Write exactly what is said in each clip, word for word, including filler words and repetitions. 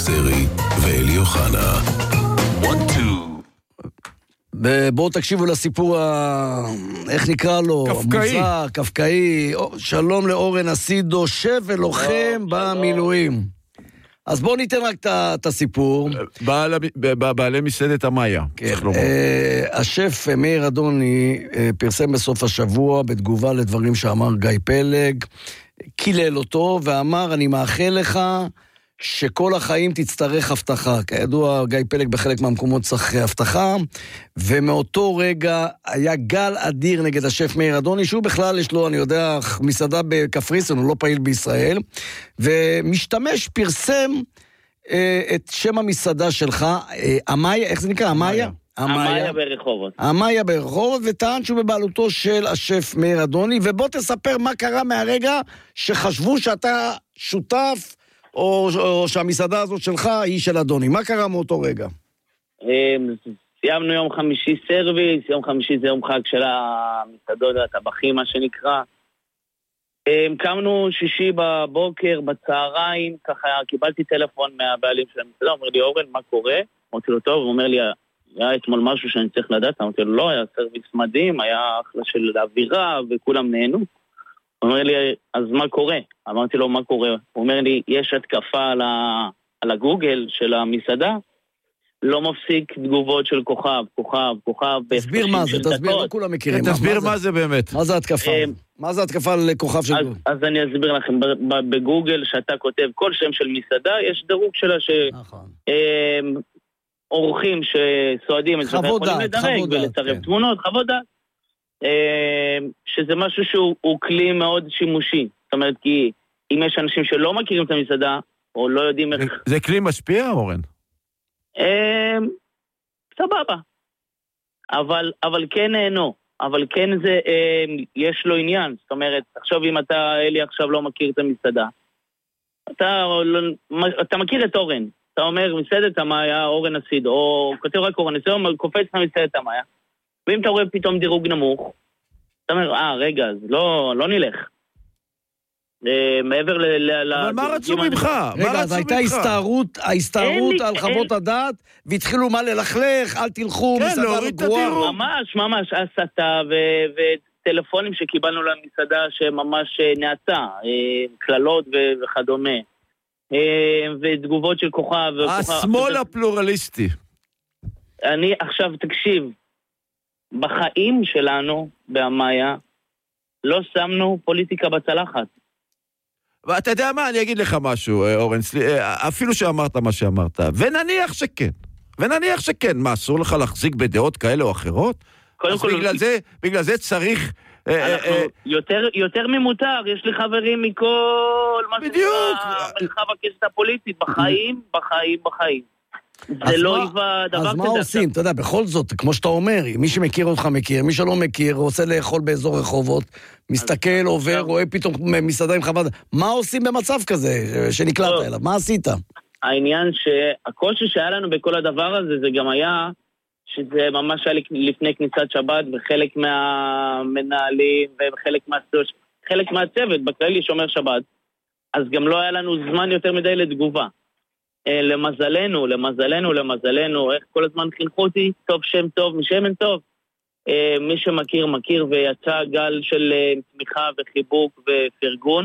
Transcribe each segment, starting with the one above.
סרי ואלי אוחנה. בואו תקשיבו לסיפור ה... איך נקרא לו? קפקאי. מוזר, קפקאי. שלום לאורן אסידו, שב ולוחם במילואים. אז בואו ניתן רק את הסיפור. בעל, בעלי מסעדת המאיה. כן. השף מאיר אדוני פרסם בסוף השבוע בתגובה לדברים שאמר גיא פלג, קילל אותו ואמר, אני מאחל לך שכל החיים תצטרך הבטחה. כידוע, גיא פלג בחלק מהמקומות צריך הבטחה, ומאותו רגע היה גל אדיר נגד השף מאיר אדוני, שהוא בכלל יש לו, אני יודע, מסעדה בקפריסין, הוא לא פעיל בישראל, ומשתמש פרסם אה, את שם המסעדה שלך, אה, המאיה, איך זה נקרא? המאיה? המאיה ברחובות. המאיה ברחובות, וטען שהוא בבעלותו של השף מאיר אדוני, ובוא תספר מה קרה מהרגע שחשבו שאתה שותף, או, או שהמסעדה הזאת שלך היא של אדוני. מה קרה מאותו רגע? סיימנו יום חמישי סרוויס, יום חמישי זה יום חג של המסעדות, הטבחים, מה שנקרא. קמנו שישי בבוקר, בצהריים, ככה קיבלתי טלפון מהבעלים של המסעדה, אומר לי, אורן, מה קורה? אמרתי לו, טוב, הוא אומר לי, היה אתמול משהו שאני צריך לדעת, אמרתי לו, לא, היה סרוויס מדהים, היה אחלה של אווירה, וכולם נהנו. הוא אומר לי, אז מה קורה? אמרתי לו, מה קורה? הוא אומר לי, יש התקפה על, ה... על הגוגל של המסעדה, לא מפסיק תגובות של כוכב, כוכב, כוכב. תסביר מה זה, תסביר, לא כולם מכירים. תסביר מה זה באמת. מה זה התקפה? מה זה התקפה לכוכב של גוגל? אז אני אסביר לכם, בגוגל שאתה כותב כל שם של מסעדה, יש דירוג שלה ש... אורחים שסועדים, חוות דעת, חוות דעת. ולצרף תמונות, חוות דעת. שזה משהו שהוא כלי מאוד שימושי. זאת אומרת, כי אם יש אנשים שלא מכירים את המסעדה, או לא יודעים איך... זה כלי משפיע, אורן? סבבה. אבל, אבל כן נהנו. אבל כן זה, יש לו עניין. זאת אומרת, עכשיו אם אתה, אלי, עכשיו לא מכיר את המסעדה, אתה, אתה מכיר את אורן. אתה אומר, מסעדת המאיה, אורן אסיד, או כותב רק אורן אסיד, או קופץ לך מסעדת המאיה. ואם אתה רואה פתאום דירוג נמוך, אתה אומר, אה, רגע, אז לא, לא נלך. מעבר ל... אבל מה רצו ממך? רגע, אז הייתה הסתערות, ההסתערות על חוות הדעת, והתחילו מה ללכלך, אל תלכו, מסעדה רגועה. ממש, ממש, הסתה וטלפונים שקיבלנו למסעדה שממש נעצה, כללות וכדומה. ותגובות של כוכב. השמאל הפלורליסטי. אני עכשיו, תקשיב, בחיים שלנו, בהמאיה, לא שמנו פוליטיקה בצלחת. ואתה יודע מה, אני אגיד לך משהו, אורן, אפילו שאמרת מה שאמרת, ונניח שכן, ונניח שכן, מה, אסור לך להחזיק בדעות כאלה או אחרות? אז בגלל זה, בגלל זה צריך... יותר, יותר ממותר, יש לי חברים מכל... בדיוק! מרחב הקשת הפוליטית, בחיים, בחיים, בחיים. זה לא היווה דבר כזה. אז מה עושים? אתה יודע, בכל זאת, כמו שאתה אומר, מי שמכיר אותך מכיר, מי שלא מכיר, רוצה לאכול באזור רחובות, מסתכל, עובר, רואה פתאום מסעדה עם חוות. מה עושים במצב כזה שנקלעת אליו? מה עשית? העניין שהקושי שהיה לנו בכל הדבר הזה, זה גם היה, שזה ממש היה לפני כניסת שבת, וחלק מהמנהלים, וחלק מהצוות, חלק מהצוות, בכללי שומר שבת, אז גם לא היה לנו זמן יותר מדי לתגובה. למזלנו, למזלנו, למזלנו, איך כל הזמן חינכו אותי, טוב שם טוב, משמן טוב. מי שמכיר, מכיר, ויצא גל של תמיכה וחיבוק ופרגון.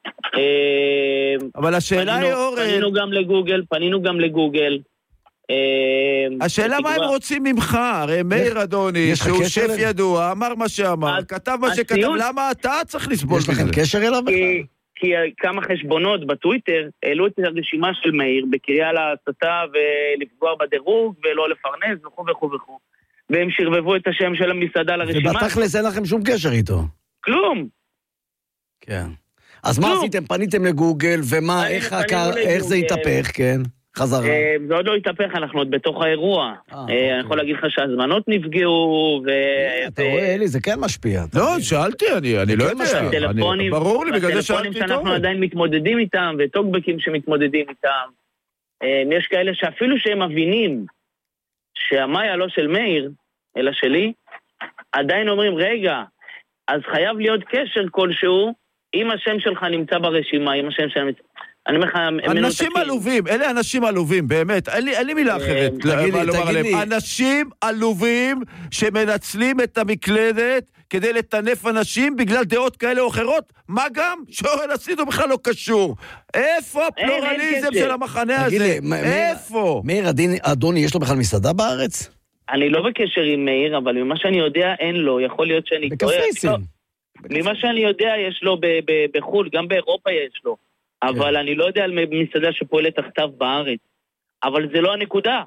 אבל השאלה היא, אורן... פנינו גם לגוגל, פנינו גם לגוגל. השאלה מה הם רוצים ממך, הרי מאיר אדוני, שהוא שף ידוע, אמר מה שאמר, כתב מה שכתב, למה אתה צריך לסבול בזה? יש לכם קשר אליו בכלל? כי כמה חשבונות בטוויטר העלו את הרשימה של מאיר בקריאה להסתה ולפגוע בדירוג ולא לפרנס וכו' וכו' וכו'. והם שרבבו את השם של המסעדה לרשימה. ובתכלס אין לכם שום קשר איתו. כלום. כן. אז מה עשיתם? פניתם לגוגל, ומה, איך זה התהפך, כן? חזרה. זה עוד לא התהפך, אנחנו עוד בתוך האירוע. אני יכול להגיד לך שהזמנות נפגעו, ו... אתה רואה, אלי, זה כן משפיע. לא, שאלתי, אני לא יודע. ברור לי, בגלל זה שאלתי טוב. שאנחנו עדיין מתמודדים איתם, וטוקבקים שמתמודדים איתם. יש כאלה שאפילו שהם מבינים שהמאיה לא של מאיר, אלא שלי, עדיין אומרים, רגע, אז חייב להיות קשר כלשהו, אם השם שלך נמצא ברשימה, אם השם שלך נמצא... אני אומר לך, אנשים עלובים, אלה אנשים עלובים, באמת, אין לי, אין לי מילה אחרת. תגיד לי, תגיד לי. אנשים עלובים שמנצלים את המקלדת כדי לטנף אנשים בגלל דעות כאלה או אחרות, מה גם שאורן הסידו בכלל לא קשור. איפה הפלורליזם של המחנה הזה? איפה? מאיר אדוני, יש לו בכלל מסעדה בארץ? אני לא בקשר עם מאיר, אבל ממה שאני יודע, אין לו, יכול להיות שאני... בקפריסין. ממה שאני יודע, יש לו בחול, גם באירופה יש לו. אבל אני לא יודע על מסעדה שפועלת תחתיו בארץ. אבל זה לא הנקודה.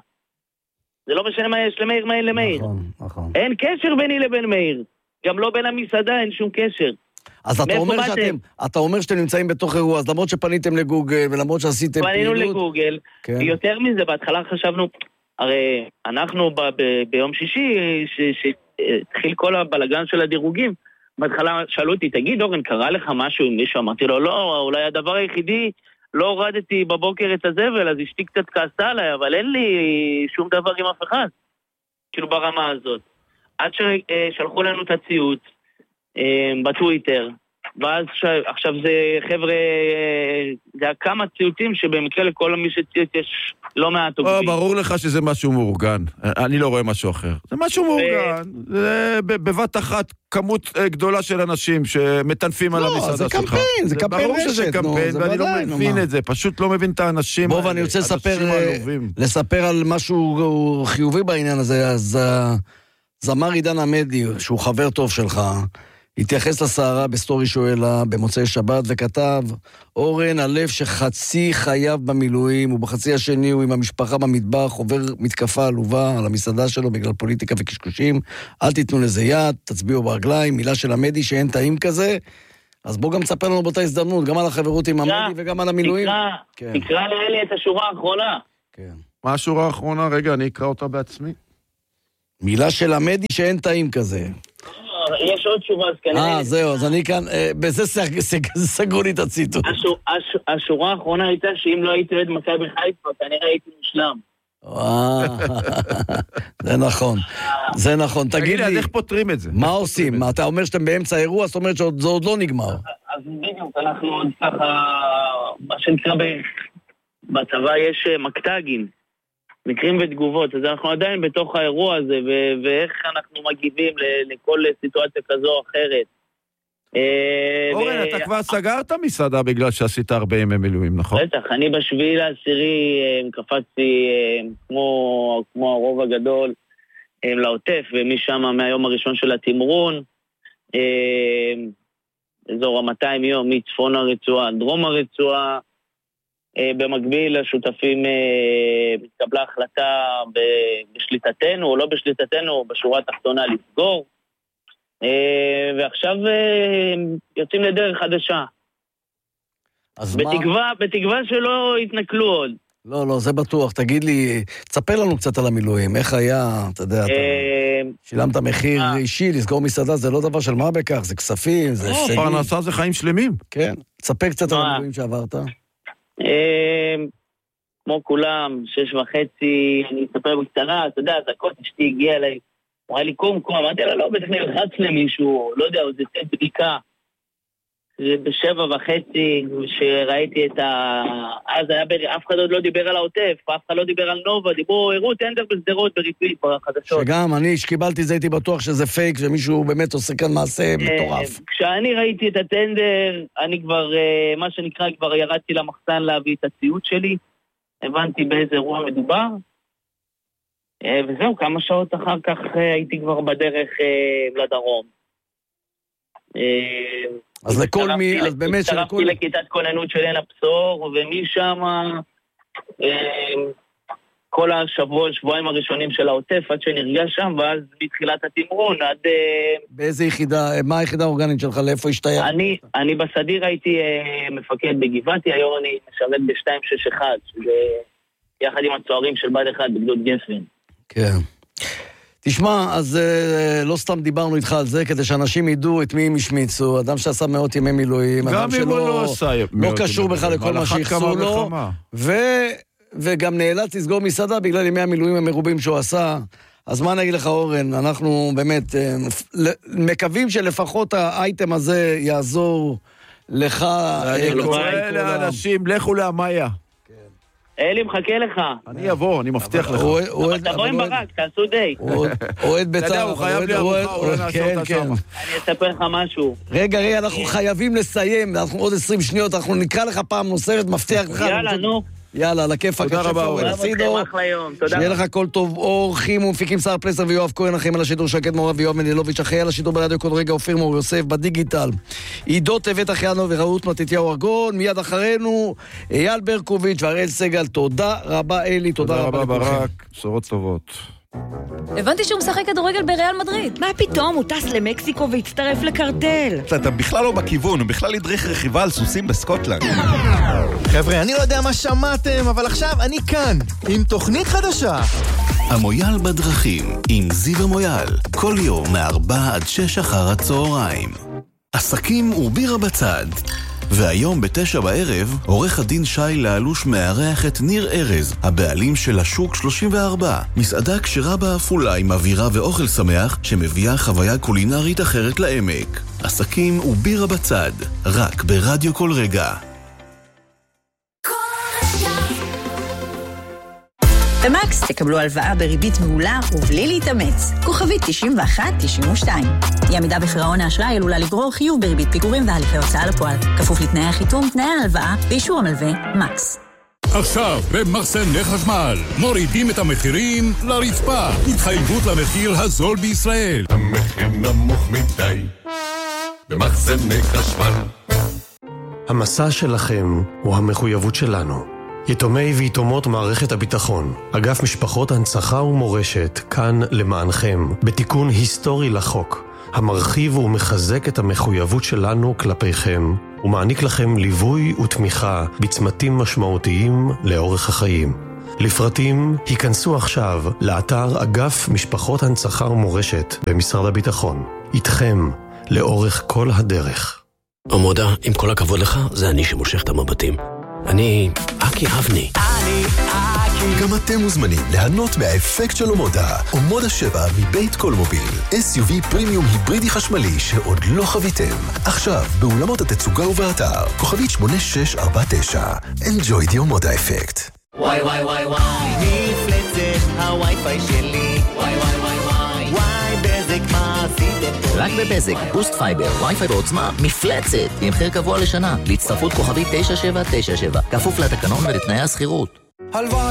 זה לא משנה מה יש למאיר, מה אין למאיר. נכון, נכון. אין קשר ביני לבין מאיר. גם לא בין המסעדה, אין שום קשר. אז אתה אומר שאתם, אתה אומר שאתם נמצאים בתוך אירוע, אז למרות שפניתם לגוגל, ולמרות שעשיתם פעילות... פנינו לגוגל, יותר מזה, בהתחלה חשבנו, הרי אנחנו ביום שישי, שהתחיל כל הבלגן של הדירוגים, בהתחלה שאלו אותי, תגיד אורן, קרה לך משהו עם מישהו? אמרתי לו, לא, אולי הדבר היחידי, לא הורדתי בבוקר את הזבל, אז אשתי קצת כעסה עליי, אבל אין לי שום דבר עם אף אחד, כאילו ברמה הזאת. עד ששלחו לנו את הציוץ בטוויטר, ואז עכשיו זה חבר'ה, זה כמה ציוצים שבמקרה לכל מי שציוץ יש לא מעט עובדים. ברור לך שזה משהו מאורגן, אני לא רואה משהו אחר. זה משהו מאורגן, זה בבת אחת כמות גדולה של אנשים שמטנפים על המסעדה שלך. זה קמפיין, זה קמפיין רשת. ברור שזה קמפיין, ואני לא מבין את זה, פשוט לא מבין את האנשים האלה. בוא, ואני רוצה לספר על משהו חיובי בעניין הזה, אז זמר עידן עמדי, שהוא חבר טוב שלך, התייחס לסערה בסטורי שואלה במוצאי שבת וכתב, אורן, הלב שחצי חייו במילואים ובחצי השני הוא עם המשפחה במטבח, עובר מתקפה עלובה על המסעדה שלו בגלל פוליטיקה וקשקושים, אל תיתנו לזה יד, תצביעו ברגליים, מילה של עמדי שאין טעים כזה. אז בוא גם תספר לנו באותה הזדמנות, גם על החברות עם עמדי וגם על המילואים. תקרא, תקרא לאלי את השורה האחרונה. כן. מה השורה האחרונה? רגע, אני אקרא אותה בעצמי. מילה של עמדי שאין טעים כזה. יש עוד תשובה, אז כנראה... אה, זהו, אז אני כאן, בזה סגרו לי את הציטוט. השורה האחרונה הייתה שאם לא הייתי אוהד מכבי חיפה, כנראה הייתי מושלם. זה נכון, זה נכון. תגיד לי, אז איך פותרים את זה? מה עושים? אתה אומר שאתם באמצע האירוע, זאת אומרת שזה עוד לא נגמר. אז בדיוק, אנחנו עוד ככה, מה שנקרא בצבא יש מקטגים. מקרים ותגובות, אז אנחנו עדיין בתוך האירוע הזה, ו- ואיך אנחנו מגיבים ל- לכל סיטואציה כזו או אחרת. אורן, ו- אתה כבר סגרת מסעדה בגלל שעשית הרבה ימי מילואים, נכון? בטח, אני בשביעי לעשירי קפצתי כמו, כמו הרוב הגדול לעוטף, ומשם מהיום הראשון של התמרון, אזור ה-מאתיים יום, מצפון הרצועה, דרום הרצועה, במקביל לשותפים מתקבלה החלטה בשליטתנו או לא בשליטתנו, בשורה התחתונה לסגור, ועכשיו יוצאים לדרך חדשה. בתקווה, בתקווה שלא יתנקלו עוד. לא, לא, זה בטוח. תגיד לי, תספר לנו קצת על המילואים. איך היה, אתה יודע, אתה שילמת מחיר אישי, לסגור מסעדה, זה לא דבר של מה בכך, זה כספים, זה הישגים. לא, פרנסה זה חיים שלמים. כן, תספר קצת על המילואים שעברת. כמו כולם, שש וחצי, אני אספר בקצרה, אתה יודע, דקות, אשתי הגיעה אליי, אמרה לי, קום, קום, אמרתי לה, לא, בטח נלחץ למישהו, לא יודע, זה צד בדיקה. זה בשבע וחצי, שראיתי את ה... אז היה, אף אחד עוד לא דיבר על העוטף, אף אחד לא דיבר על נובה, דיברו, הראו טנדר בסדרות בריפית בחדשות. שגם אני, שקיבלתי זה, הייתי בטוח שזה פייק, שמישהו באמת עושה כאן מעשה מטורף. כשאני ראיתי את הטנדר, אני כבר, מה שנקרא, כבר ירדתי למחסן להביא את הציוד שלי, הבנתי באיזה אירוע מדובר, וזהו, כמה שעות אחר כך הייתי כבר בדרך לדרום. אז לכל מי, אז באמת של כל... הצטרפתי לכיתת כוננות של עין הבשור, ומשם כל השבוע, שבועיים הראשונים של העוטף, עד שנרגע שם, ואז בתחילת התמרון, עד... באיזה יחידה, מה היחידה האורגנית שלך, לאיפה השתייך? אני, אני בסדיר הייתי מפקד בגבעתי, היום אני משרת ב-שתיים שש אחת, שזה יחד עם הצוערים של בד אחד בגדוד גפן. כן. תשמע, אז uh, לא סתם דיברנו איתך על זה, כדי שאנשים ידעו את מי הם השמיצו, אדם שעשה מאות ימי מילואים, אדם שלא לא, לא קשור בכלל לכל מה שיחסו לו, ו, וגם נאלץ לסגור מסעדה בגלל ימי המילואים המרובים שהוא עשה. אז מה נגיד לך, אורן, אנחנו באמת uh, מקווים שלפחות האייטם הזה יעזור לך, אני קורא לאנשים, לכו להמיה. אלי, מחכה לך. אני אבוא, אני מבטיח לך. אבל תבוא עם ברק, תעשו די. אוהד בית"ר. אתה יודע, הוא חייב לי ארוחה, אולי נעשה אותה שם. אני אספר לך משהו. רגע, רגע, אנחנו חייבים לסיים, אנחנו עוד עשרים שניות, אנחנו נקרא לך פעם נוספת, מבטיח לך. יאללה, נו. יאללה, לכיף. תודה רבה, אורן. שיהיה לך כל טוב. אורחים ומפיקים שר פלסר ויואב כהן, אחים על השידור שקד מורה ויואב מנילוביץ', אחרי על השידור ברדיו כל רגע, אופיר מור יוסף בדיגיטל, עידו טבת אחיינו ורעות מתתיהו ארגון, מיד אחרינו אייל ברקוביץ' והראל סגל. תודה רבה אלי, תודה רבה ברק, בשורות טובות. הבנתי שהוא משחק כדורגל בריאל מדריד. מה פתאום? הוא טס למקסיקו והצטרף לקרטל. אתה בכלל לא בכיוון, הוא בכלל הדריך רכיבה על סוסים בסקוטלנד. חבר'ה, אני לא יודע מה שמעתם, אבל עכשיו אני כאן, עם תוכנית חדשה. המויאל בדרכים, עם זיו המויאל, כל יום מארבע עד שש אחר הצהריים. עסקים ובירה בצד. והיום בתשע בערב, עורך הדין שי לאלוש מארח את ניר ארז, הבעלים של השוק שלושים וארבע, מסעדה כשרה באפולה עם אווירה ואוכל שמח שמביאה חוויה קולינרית אחרת לעמק. עסקים ובירה בצד, רק ברדיו כל רגע. במקס תקבלו הלוואה בריבית מעולה ובלי להתאמץ. כוכבית תשעים ואחת תשעים ושתיים. אי עמידה בפירעון האשראי עלולה לגרור חיוב בריבית פיגורים והליכי הוצאה לפועל. כפוף לתנאי החיתום, תנאי ההלוואה ואישור המלווה מקס. עכשיו במחסני חשמל מורידים את המחירים לרצפה. התחייבות למחיר הזול בישראל. המחיר נמוך מדי במחסני חשמל. המסע שלכם הוא המחויבות שלנו. יתומי ויתומות מערכת הביטחון, אגף משפחות הנצחה ומורשת, כאן למענכם, בתיקון היסטורי לחוק, המרחיב ומחזק את המחויבות שלנו כלפיכם, ומעניק לכם ליווי ותמיכה בצמתים משמעותיים לאורך החיים. לפרטים, היכנסו עכשיו לאתר אגף משפחות הנצחה ומורשת במשרד הביטחון. איתכם, לאורך כל הדרך. עמודה, עם כל הכבוד לך, זה אני שמושך את המבטים. אני אקי אבני. אני אקי. גם אתם מוזמנים ליהנות מהאפקט של אומודה. אומודה שבע מבית קולמוביל. אס יו וי פרימיום היברידי חשמלי שעוד לא חוויתם. עכשיו, באולמות התצוגה ובאתר. כוכבית שמונה שש ארבע תשע. Enjoy the אומודה אפקט. וואי וואי וואי וואי. נפלצת הווי-פיי שלי. וואי וואי וואי וואי. וואי בזק מה עשיתם פה? רק בבזק, בוסט פייבר, וי-פיי בעוצמה, מפלצת, עם מחיר קבוע לשנה, להצטרפות כוכבית תשע שבע תשע שבע, כפוף לתקנון ולתנאי הסחירות. הלוואי